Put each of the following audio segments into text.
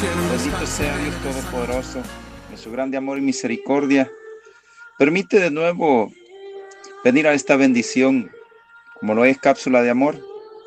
Bendito sea Dios Todopoderoso, en su grande amor y misericordia. Permite de nuevo venir a esta bendición, como lo es cápsula de amor.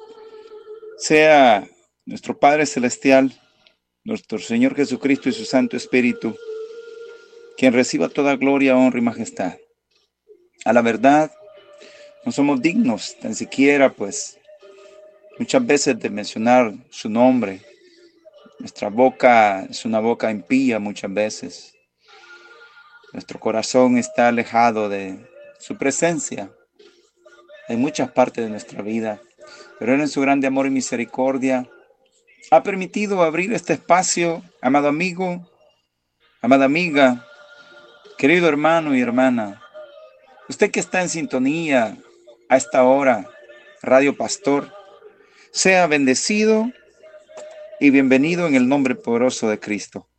Sea nuestro Padre Celestial, nuestro Señor Jesucristo y su Santo Espíritu, quien reciba toda gloria, honra y majestad. A la verdad, no somos dignos, tan siquiera, pues, muchas veces de mencionar su nombre. Nuestra boca es una boca impía muchas veces. Nuestro corazón está alejado de su presencia en muchas partes de nuestra vida. Pero Él en su grande amor y misericordia ha permitido abrir este espacio, amado amigo, amada amiga, querido hermano y hermana. Usted que está en sintonía a esta hora, Radio Pastor, sea bendecido y bienvenido en el nombre poderoso de Cristo.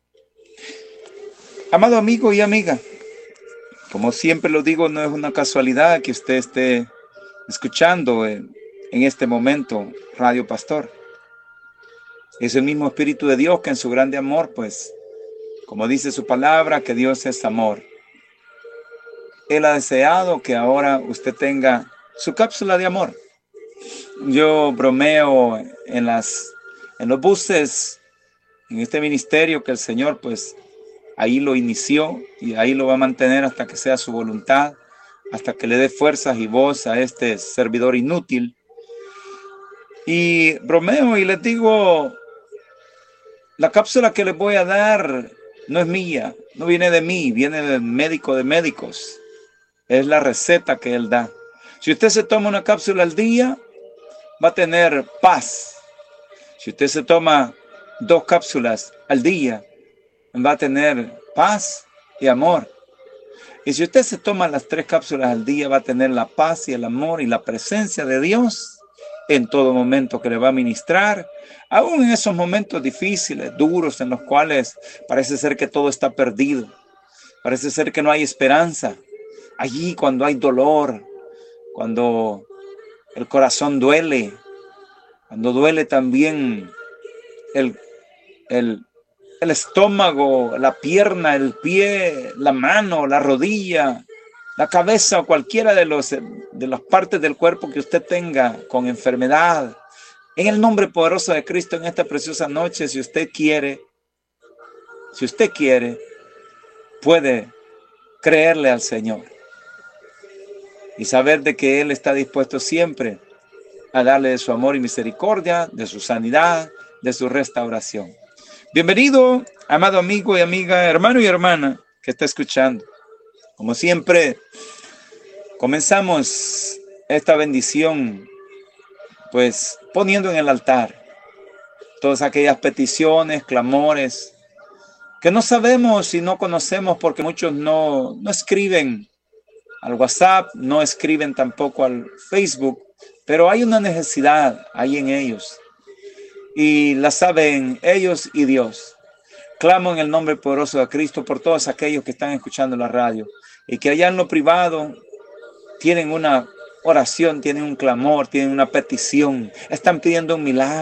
Amado amigo y amiga, como siempre lo digo, no es una casualidad que usted esté escuchando en este momento Radio Pastor. Es el mismo Espíritu de Dios que en su grande amor, pues, como dice su palabra, que Dios es amor. Él ha deseado que ahora usted tenga su cápsula de amor. Yo bromeo en los buses, en este ministerio que el Señor, pues, ahí lo inició y ahí lo va a mantener hasta que sea su voluntad, hasta que le dé fuerzas y voz a este servidor inútil. Y bromeo y les digo, la cápsula que les voy a dar no es mía, no viene de mí, viene del médico de médicos. Es la receta que él da. Si usted se toma una cápsula al día, va a tener paz. Si usted se toma 2 cápsulas al día, va a tener paz y amor. Y si usted se toma las 3 cápsulas al día, va a tener la paz y el amor y la presencia de Dios en todo momento que le va a ministrar, aún en esos momentos difíciles, duros, en los cuales parece ser que todo está perdido, parece ser que no hay esperanza. Allí cuando hay dolor, cuando el corazón duele, cuando duele también el estómago, la pierna, el pie, la mano, la rodilla, la cabeza o cualquiera de las partes del cuerpo que usted tenga con enfermedad. En el nombre poderoso de Cristo en esta preciosa noche, si usted quiere, puede creerle al Señor y saber de que Él está dispuesto siempre a darle de su amor y misericordia, de su sanidad, de su restauración. Bienvenido, amado amigo y amiga, hermano y hermana que está escuchando. Como siempre, comenzamos esta bendición, pues poniendo en el altar todas aquellas peticiones, clamores, que no sabemos y no conocemos porque muchos no escriben al WhatsApp, no escriben tampoco al Facebook, pero hay una necesidad ahí en ellos y la saben ellos y Dios. Clamo en el nombre poderoso de Cristo por todos aquellos que están escuchando la radio y que allá en lo privado tienen una oración, tienen un clamor, tienen una petición, están pidiendo un milagro.